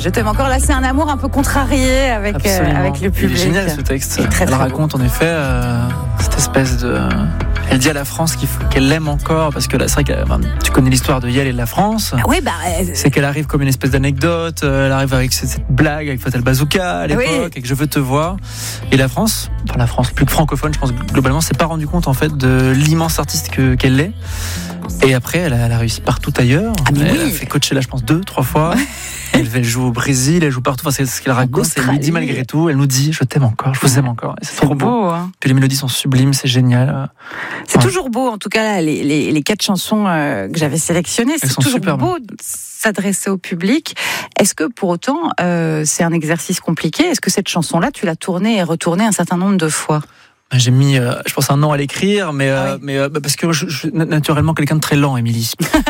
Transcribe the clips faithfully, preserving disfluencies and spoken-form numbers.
Je t'aime encore. Là, c'est un amour un peu contrarié avec, euh, avec le public. Il est génial ce texte. Très, Elle très raconte beau. en effet euh, cette espèce de. Elle dit à la France qu'il faut, qu'elle l'aime encore parce que là, c'est vrai que ben, tu connais l'histoire de Yael et de la France. Ah oui, bah. Euh... C'est qu'elle arrive comme une espèce d'anecdote. Elle arrive avec cette, cette blague avec Fatal Bazooka à l'époque, oui. et que je veux te voir. Et la France, enfin la France plus que francophone, je pense globalement, s'est pas rendu compte en fait de l'immense artiste que, qu'elle est. Et après, elle a, elle a réussi partout ailleurs. Ah, mais elle oui. a fait Coachella, je pense, deux, trois fois. Elle, elle joue au Brésil, elle joue partout. Enfin, c'est ce qu'elle raconte. Elle nous dit malgré tout, elle nous dit, je t'aime encore, je vous aime encore. Et c'est, c'est trop beau. beau hein. Puis les mélodies sont sublimes, c'est génial. C'est ouais. toujours beau, en tout cas, là, les, les, les quatre chansons euh, que j'avais sélectionnées. C'est toujours beau de s'adresser au public. Est-ce que pour autant, euh, c'est un exercice compliqué ? Est-ce que cette chanson-là, tu l'as tournée et retournée un certain nombre de fois ? J'ai mis, euh, je pense, un an à l'écrire, mais, ah euh, oui. mais euh, parce que je suis naturellement quelqu'un de très lent, Émilie.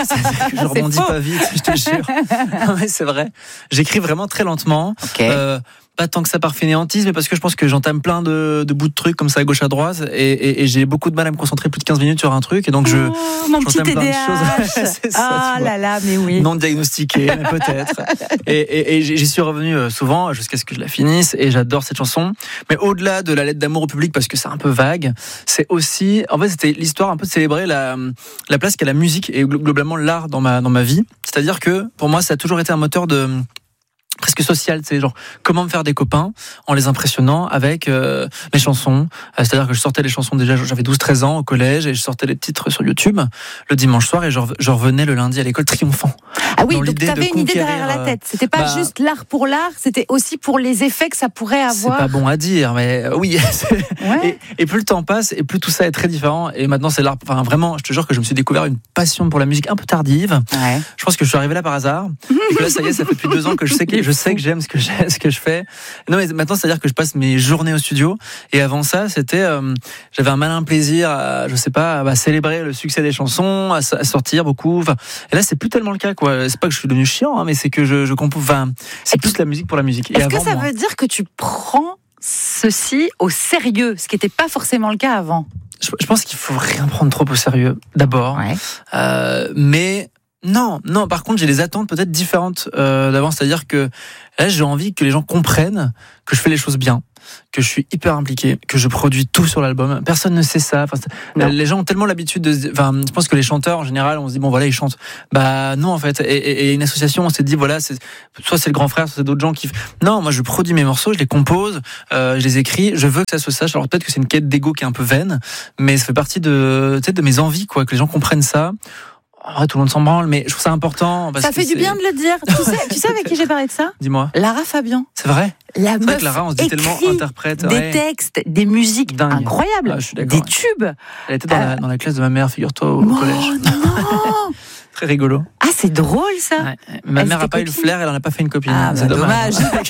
Je ne rebondis pas vite, je te jure. Non, mais c'est vrai. J'écris vraiment très lentement. Okay. Euh, pas tant que ça par fainéantise, mais parce que je pense que j'entame plein de, de bouts de trucs comme ça à gauche à droite, et, et, et j'ai beaucoup de mal à me concentrer plus de quinze minutes sur un truc, et donc je. Oh, mon petit T D A H. C'est ça, ah là là, mais oui. Non diagnostiqué, mais peut-être. Et, et, et j'y suis revenu souvent jusqu'à ce que je la finisse, et j'adore cette chanson. Mais au-delà de la lettre d'amour au public, parce que c'est un peu vague, c'est aussi, en fait, c'était l'histoire un peu de célébrer la, la place qu'a la musique et globalement l'art dans ma, dans ma vie. C'est-à-dire que pour moi, ça a toujours été un moteur de. Presque social, c'est genre comment me faire des copains en les impressionnant avec euh, les chansons. Euh, c'est-à-dire que je sortais les chansons déjà, j'avais douze treize ans au collège, et je sortais les titres sur YouTube le dimanche soir, et je, je revenais le lundi à l'école triomphant. Ah oui, donc tu avais une idée derrière la tête. C'était pas bah, juste l'art pour l'art, c'était aussi pour les effets que ça pourrait avoir. C'est pas bon à dire, mais euh, oui. Ouais. Et, et plus le temps passe, et plus tout ça est très différent. Et maintenant, c'est l'art. Enfin, vraiment, je te jure que je me suis découvert une passion pour la musique un peu tardive. Ouais. Je pense que je suis arrivé là par hasard. Et que là, ça y est, ça fait depuis deux ans que je sais que je sais que j'aime ce que j'aime, ce que je fais. Non, mais maintenant, c'est-à-dire que je passe mes journées au studio. Et avant ça, c'était, euh, j'avais un malin plaisir à, je sais pas, à bah, célébrer le succès des chansons, à, à sortir beaucoup. Enfin, et là, c'est plus tellement le cas, quoi. C'est pas que je suis devenu chiant, hein, mais c'est que je, je compose. Enfin, c'est plus la musique pour la musique. Et Est-ce avant, que ça moi, veut dire que tu prends ceci au sérieux, ce qui n'était pas forcément le cas avant? Je, je pense qu'il faut rien prendre trop au sérieux, d'abord. Ouais. Euh, mais non, non. Par contre, j'ai des attentes peut-être différentes euh, d'avant. C'est-à-dire que là, j'ai envie que les gens comprennent que je fais les choses bien, que je suis hyper impliqué, que je produis tout sur l'album. Personne ne sait ça. Enfin, les gens ont tellement l'habitude de se... Enfin, je pense que les chanteurs, en général, on se dit, bon, voilà, ils chantent. Bah, non, en fait. Et, et, et une association, on s'est dit, voilà, c'est... soit c'est le grand frère, soit c'est d'autres gens qui... Non, moi, je produis mes morceaux, je les compose, euh, je les écris, je veux que ça se sache. Alors, peut-être que c'est une quête d'ego qui est un peu vaine, mais ça fait partie de, tu sais, de mes envies, quoi, que les gens comprennent ça. En vrai, tout le monde s'en branle, mais je trouve ça important. Parce ça que fait c'est... du bien de le dire. Tu sais, tu sais avec qui j'ai parlé de ça ? Dis-moi. Lara Fabian. C'est vrai ? La c'est meuf vrai que Lara, on se dit tellement interprète. Des ouais. textes, des musiques dingue. Incroyables, ah, je suis d'accord, des tubes. Elle était dans, euh... la, dans la classe de ma mère, figure-toi, au oh, collège. Non. Très rigolo. Ah, c'est drôle ça. Ouais. Ma elle mère n'a pas copine. eu le flair, elle en a pas fait une copine. Ah, c'est bah, dommage. dommage.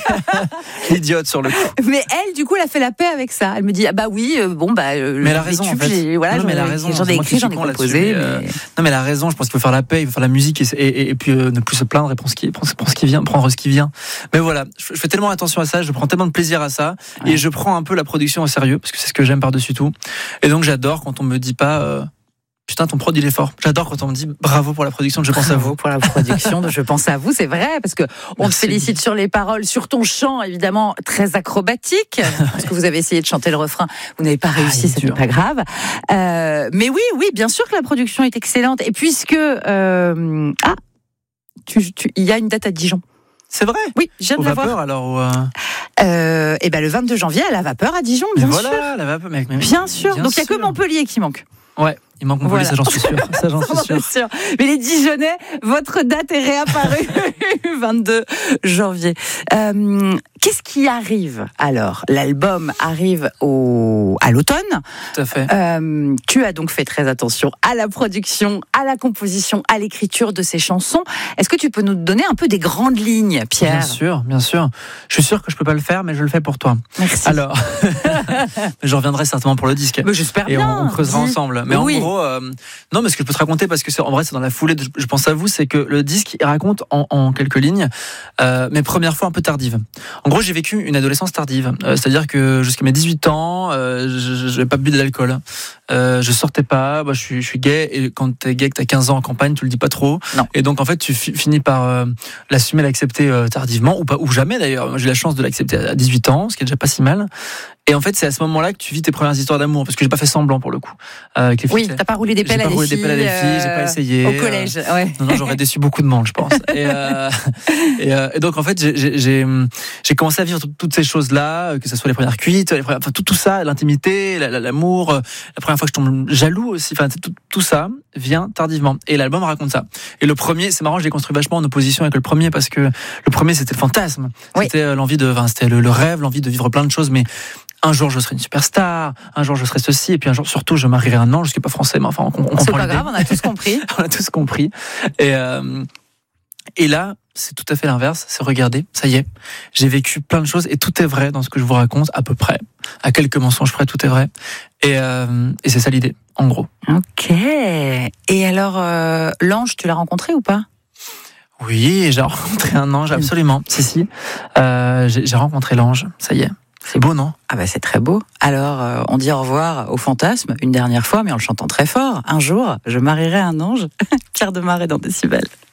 Idiote sur le coup. Mais elle, du coup, elle a fait la paix avec ça. Elle me dit, ah bah oui, euh, bon bah. Euh, mais elle a raison tubes, en fait. J'ai, voilà, non, mais elle a raison. J'en ai écrit, j'en ai composé. Mais... Euh... Non, mais elle a raison. Je pense qu'il faut faire la paix, il faut faire la musique et, et, et puis euh, ne plus se plaindre et prendre ce qui, prendre, prendre ce qui vient, prendre ce qui vient. Mais voilà, je, je fais tellement attention à ça, je prends tellement de plaisir à ça, ouais. Et je prends un peu la production au sérieux parce que c'est ce que j'aime par-dessus tout. Et donc j'adore quand on me dit pas. Euh, Putain, ton prod il est fort. J'adore quand on me dit bravo pour la production de Je pense bravo à vous. Pour la production de Je pense à vous, c'est vrai, parce que on te félicite sur les paroles, sur ton chant, évidemment, très acrobatique. Parce que vous avez essayé de chanter le refrain, vous n'avez pas réussi, ah, c'est pas grave. Euh, mais oui, oui, bien sûr que la production est excellente. Et puisque euh, ah, tu, tu, il y a une date à Dijon. C'est vrai. Oui, je viens de la voir. Vapeur alors. Euh... Euh, et ben le vingt-deux janvier à la Vapeur à Dijon, bien mais sûr. Voilà, la Vapeur, mec. Mais bien sûr. Bien Donc il y a sûr. que Montpellier qui manque. Ouais, il manque Montpellier, voilà. Ça j'en suis sûr. Ça j'en suis sûr. sûr. Mais les Dijonnais, votre date est réapparue vingt-deux janvier. Euh, qu'est-ce qui arrive alors ? L'album arrive au à l'automne. Tout à fait. Euh, tu as donc fait très attention à la production, à la composition, à l'écriture de ces chansons. Est-ce que tu peux nous donner un peu des grandes lignes, Pierre ? Bien sûr, bien sûr. Je suis sûr que je peux pas le faire, mais je le fais pour toi. Merci. Alors, Mais je reviendrai certainement pour le disque. Mais j'espère et bien. on, on creusera dis. ensemble. Mais oui. en gros, euh, non, mais ce que je peux te raconter, parce que c'est, en vrai, c'est dans la foulée, de, je pense à vous, c'est que le disque, il raconte en, en quelques lignes euh, mes premières fois un peu tardives. En gros, j'ai vécu une adolescence tardive. Euh, c'est-à-dire que jusqu'à mes dix-huit ans, euh, je n'avais pas bu de l'alcool. Euh, je sortais pas, bah, je, suis, je suis gay, et quand t'es gay, que t'as quinze ans en campagne, tu le dis pas trop. Non. Et donc, en fait, tu fi- finis par euh, l'assumer, l'accepter euh, tardivement, ou pas, ou jamais d'ailleurs. Moi, j'ai eu la chance de l'accepter à dix-huit ans, ce qui est déjà pas si mal. Et en fait, c'est à ce moment-là que tu vis tes premières histoires d'amour, parce que j'ai pas fait semblant pour le coup. Euh, avec les Oui, filles, t'as pas roulé des pelles j'ai à pas des roulé filles. des pelles à des filles, j'ai pas essayé. Au collège, euh, ouais. Non, non, j'aurais déçu beaucoup de monde, je pense. Et, euh, et, euh, et donc, en fait, j'ai, j'ai, j'ai, j'ai commencé à vivre toutes ces choses-là, que ce soit les premières cuites, les premières, enfin, tout, tout ça, l'intimité, la, la, l'amour, la première fois que je tombe jaloux aussi, enfin, tout, tout ça vient tardivement. Et l'album raconte ça. Et le premier, c'est marrant, je l'ai construit vachement en opposition avec le premier, parce que le premier, c'était le fantasme. Oui. C'était l'envie de, enfin, c'était le, le rêve, l'envie de vivre plein de choses, mais un jour je serai une superstar, un jour je serai ceci, et puis un jour surtout je marierai un ange, ce qui n'est pas français, mais enfin on, on comprend C'est pas l'idée. grave, on a tous compris. On a tous compris. Et, euh, et là, c'est tout à fait l'inverse. C'est regardez, ça y est, j'ai vécu plein de choses et tout est vrai dans ce que je vous raconte, à peu près. À quelques mensonges près, tout est vrai. Et, euh, et c'est ça l'idée, en gros. Ok. Et alors, euh, l'ange, tu l'as rencontré ou pas ? Oui, j'ai rencontré un ange, absolument. si, si. Euh, j'ai, j'ai rencontré l'ange, ça y est. C'est beau, non ? Ah bah c'est très beau. Alors, euh, on dit au revoir au fantasme une dernière fois, mais en le chantant très fort. Un jour, je marierai un ange. Pierre Demar est dans Décibel.